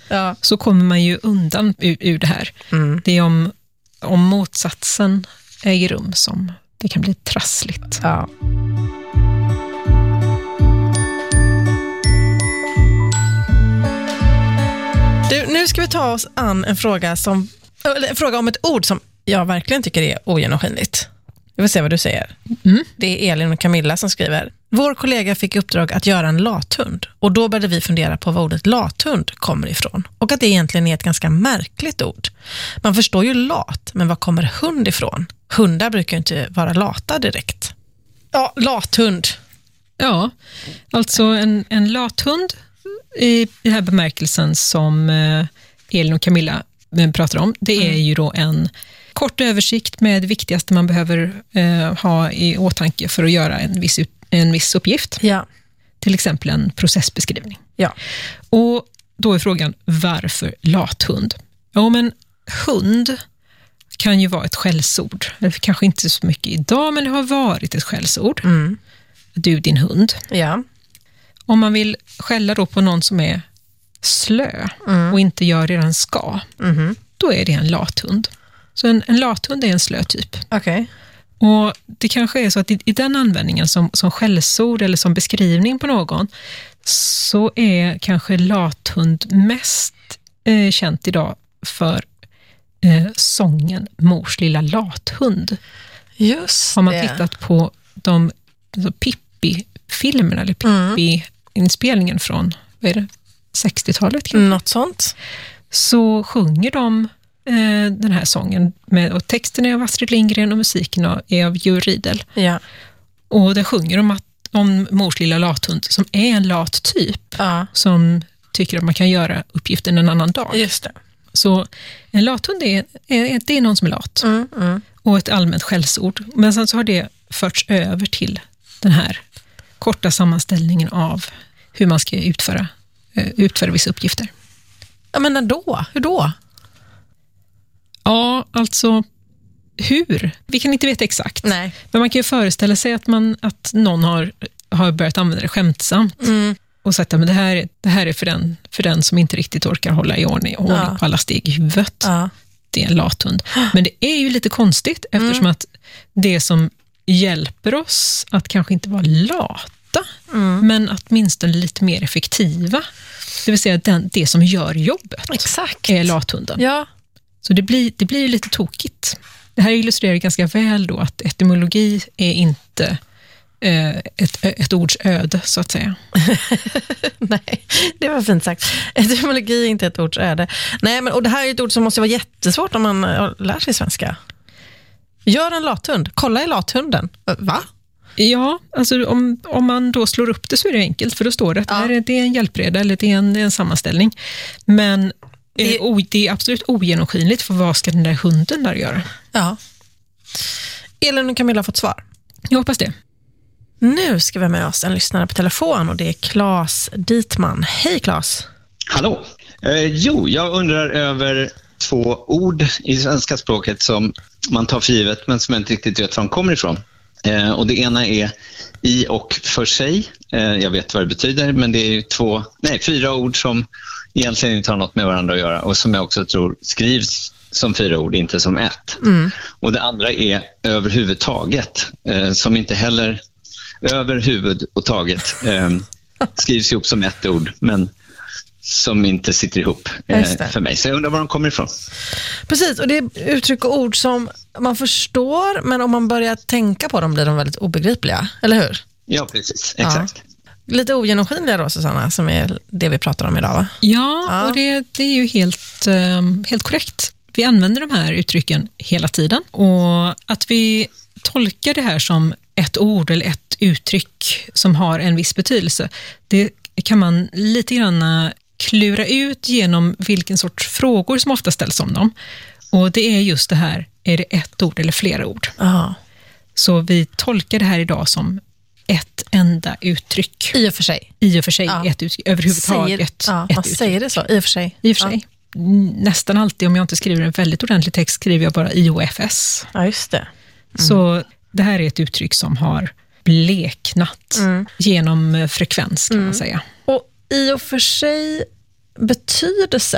så kommer man ju undan ur det här. Det är om motsatsen äger rum som det kan bli trassligt. Ja. Du, nu ska vi ta oss an en fråga om ett ord som jag verkligen tycker är ogenomskinligt. Jag vill se vad du säger. Det är Elin och Camilla som skriver: vår kollega fick uppdrag att göra en lathund och då började vi fundera på vad ordet lathund kommer ifrån och att det egentligen är ett ganska märkligt ord. Man förstår ju lat, men var kommer hund ifrån? Hundar brukar ju inte vara lata direkt. Ja, lathund. Ja, alltså en lathund i den här bemärkelsen som Elin och Camilla pratar om, det är ju då en kort översikt med det viktigaste man behöver ha i åtanke för att göra en viss uppgift. Ja. Till exempel en processbeskrivning. Ja. Och då är frågan, varför lathund? Ja, men hund kan ju vara ett skällsord. Eller kanske inte så mycket idag, men det har varit ett skällsord. Du, din hund. Ja. Om man vill skälla då på någon som är slö och inte gör det den ska, då är det en lathund. Så en lathund är en slö typ. Okej. Och det kanske är så att i den användningen som skällsord eller som beskrivning på någon, så är kanske lathund mest känt idag för sången Mors lilla lathund. Just har man det. tittat på de Pippi-filmerna eller Pippi-inspelningen från 60-talet kanske? Något sånt. Så sjunger de den här sången och texten är av Astrid Lindgren och musiken är av Djur Riedel. Ja. Och där sjunger de om Mors lilla lathund som är en lat typ som tycker att man kan göra uppgiften en annan dag. Just det. Så en lathund det är någon som är lat. Och ett allmänt skällsord. Men sen så har det förts över till den här korta sammanställningen av hur man ska utföra vissa uppgifter. Ja, men hur då? Ja, alltså hur? Vi kan inte veta exakt. Nej. Men man kan ju föreställa sig att någon har börjat använda det skämtsamt. Och sagt att det här är för den som inte riktigt orkar hålla i ordning på alla steg i huvudet. Ja. Det är en lathund. Men det är ju lite konstigt eftersom att det som hjälper oss att kanske inte vara lata men att åtminstone lite mer effektiva, det vill säga det som gör jobbet. Exakt. Är lathunden. Ja. Så det blir lite tokigt. Det här illustrerar ganska väl då att etymologi är inte ett ords öde, så att säga. Nej, det var fint sagt. Etymologi är inte ett ords öde. Nej, men och det här är ett ord som måste vara jättesvårt om man lär sig svenska. Gör en lathund. Kolla i lathunden. Va? Ja, alltså om man då slår upp det så är det enkelt, för då står det att det är en hjälpreda eller det är en sammanställning. Men det är absolut ogenomskinligt, för vad ska den där hunden där göra? Ja. Elin och Camilla har fått svar. Jag hoppas det. Nu ska vi ha med oss en lyssnare på telefon och det är Claes Ditman. Hej Claes! Hallå! Jag undrar över 2 ord i svenska språket som man tar för givet men som jag inte riktigt vet var de kommer ifrån. Och det ena är i och för sig. Jag vet vad det betyder, men det är 4 ord som egentligen inte har något med varandra att göra och som jag också tror skrivs som 4 ord, inte som 1. Och det andra är överhuvudtaget, som inte heller överhuvud och taget skrivs ihop som 1 ord, men som inte sitter ihop för mig. Så jag undrar var de kommer ifrån. Precis, och det är uttryck och ord som man förstår, men om man börjar tänka på dem blir de väldigt obegripliga, eller hur? Ja, precis. Exakt. Ja. Lite ogenomskinliga då, Susanna, som är det vi pratar om idag, va? Ja. Och det är ju helt korrekt. Vi använder de här uttrycken hela tiden, och att vi tolkar det här som ett ord eller ett uttryck som har en viss betydelse, det kan man lite grann klura ut genom vilken sorts frågor som ofta ställs om dem. Och det är just det här, är det ett ord eller flera ord? Aha. Så vi tolkar det här idag som ett enda uttryck. I och för sig. Ett uttryck, överhuvudtaget. Man säger det så, i och för sig. I och för sig. Nästan alltid, om jag inte skriver en väldigt ordentlig text, skriver jag bara IOFS. Ja, just det. Så det här är ett uttryck som har bleknat genom frekvens, kan man säga. Och i och för sig betydelse,